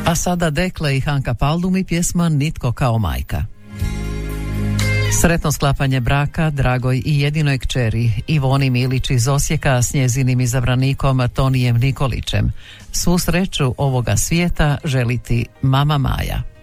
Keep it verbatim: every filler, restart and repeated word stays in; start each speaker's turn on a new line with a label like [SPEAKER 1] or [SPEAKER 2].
[SPEAKER 1] A sada Dekle i Hanka Paldum i pjesma Nitko kao majka. Sretno sklapanje braka dragoj i jedinoj kćeri Ivoni Milić iz Osijeka s njezinim izabranikom Tonijem Nikolićem. Svu sreću ovoga svijeta želi ti mama Maja.